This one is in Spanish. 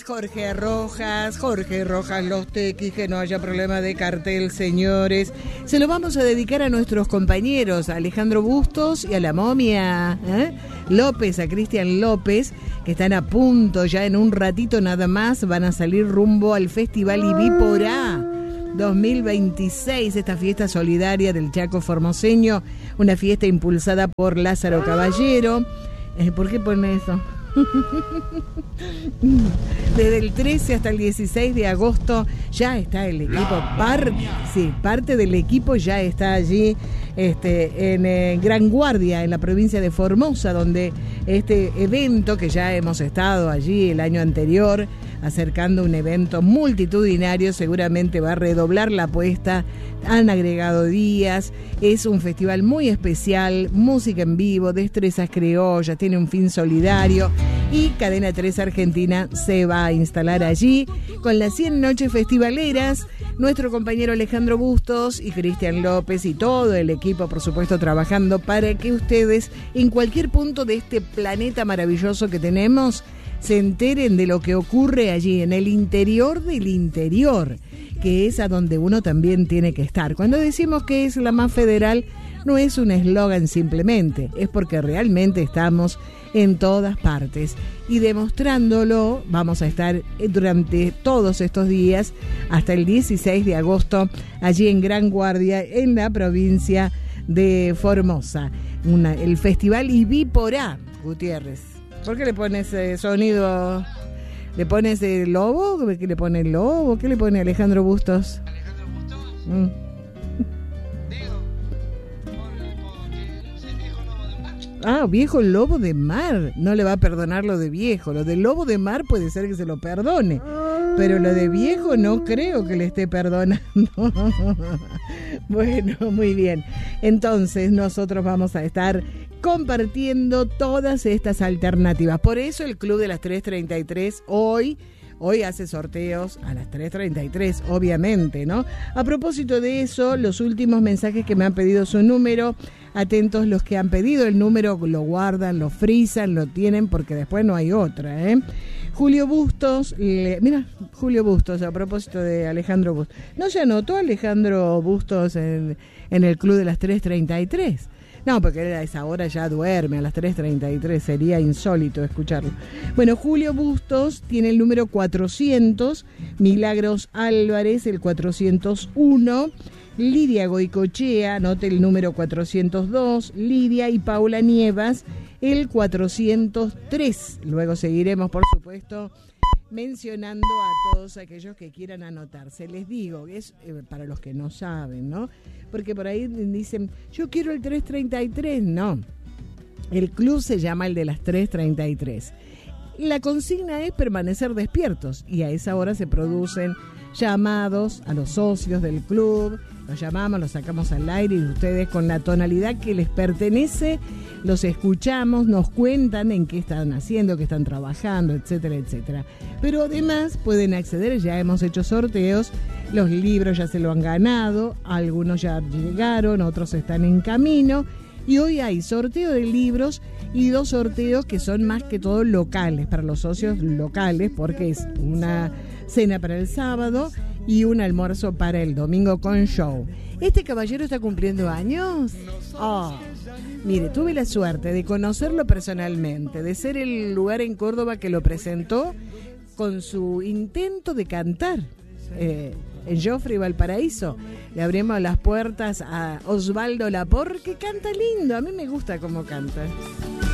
Jorge Rojas, los tequis, que no haya problema de cartel, señores. Se lo vamos a dedicar a nuestros compañeros, a Alejandro Bustos y a la momia López, a Cristian López, que están a punto, ya en un ratito nada más, van a salir rumbo al Festival Ibiporá 2026, esta fiesta solidaria del Chaco formoseño, una fiesta impulsada por Lázaro Caballero. ¿Por qué pone eso? Desde el 13 hasta el 16 de agosto ya está el equipo, parte del equipo ya está allí en Gran Guardia, en la provincia de Formosa, donde este evento, que ya hemos estado allí el año anterior acercando un evento multitudinario, seguramente va a redoblar la apuesta. Han agregado días, es un festival muy especial, música en vivo, destrezas criollas, tiene un fin solidario, y Cadena 3 Argentina se va a instalar allí con las 100 noches festivaleras. Nuestro compañero Alejandro Bustos y Cristian López y todo el equipo, por supuesto, trabajando para que ustedes en cualquier punto de este planeta maravilloso que tenemos se enteren de lo que ocurre allí en el interior del interior, que es a donde uno también tiene que estar. Cuando decimos que es la más federal, no es un eslogan simplemente, es porque realmente estamos en todas partes. Y demostrándolo, vamos a estar durante todos estos días, hasta el 16 de agosto, allí en Gran Guardia, en la provincia de Formosa. El Festival Ibiporá, Gutiérrez. ¿Por qué le pones sonido? ¿Le pones el lobo? ¿Qué le pone el lobo? ¿Qué le pone Alejandro Bustos? Alejandro Bustos. Viejo lobo de mar. No le va a perdonar lo de viejo. Lo del lobo de mar puede ser que se lo perdone, pero lo de viejo no creo que le esté perdonando. Bueno, muy bien. Entonces nosotros vamos a estar compartiendo todas estas alternativas. Por eso el Club de las 3:33 hoy hace sorteos a las 3:33, obviamente, ¿no? A propósito de eso, los últimos mensajes que me han pedido su número, atentos los que han pedido el número, lo guardan, lo frisan, lo tienen, porque después no hay otra, Julio Bustos, Julio Bustos, a propósito de Alejandro Bustos. ¿No se anotó Alejandro Bustos en el Club de las 3:33? No, porque a esa hora ya duerme, a las 3:33, sería insólito escucharlo. Bueno, Julio Bustos tiene el número 400, Milagros Álvarez el 401, Lidia Goicochea, anote el número 402, Lidia y Paula Nievas el 403. Luego seguiremos, por supuesto, mencionando a todos aquellos que quieran anotarse. Les digo, es para los que no saben, ¿no? Porque por ahí dicen, yo quiero el 3:33. No, el club se llama el de las 3:33. La consigna es permanecer despiertos, y a esa hora se producen llamados a los socios del club. Los llamamos, los sacamos al aire, y ustedes, con la tonalidad que les pertenece, los escuchamos, nos cuentan en qué están haciendo, qué están trabajando, etcétera, etcétera. Pero además pueden acceder, ya hemos hecho sorteos, los libros ya se lo han ganado, algunos ya llegaron, otros están en camino, y hoy hay sorteo de libros y 2 sorteos que son más que todo locales, para los socios locales, porque es una cena para el sábado y un almuerzo para el domingo con show. ¿Este caballero está cumpliendo años? Mire, tuve la suerte de conocerlo personalmente, de ser el lugar en Córdoba que lo presentó con su intento de cantar en Joffrey Valparaíso. Le abrimos las puertas a Osvaldo Lapor, que canta lindo. A mí me gusta cómo canta.